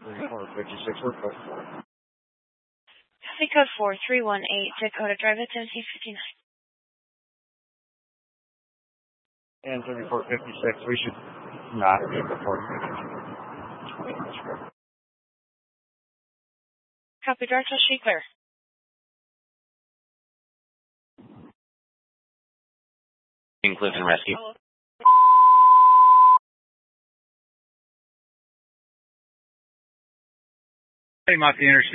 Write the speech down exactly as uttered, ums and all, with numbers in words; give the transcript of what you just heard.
thirty-four fifty-six, we're code four. Copy code four three one eight, Dakota Drive at seventeen fifty-nine. And thirty-four fifty-six, we should not be before fifty-two. Copy, Dartwell Street clear. Clifton Rescue. Cutting off the interstate.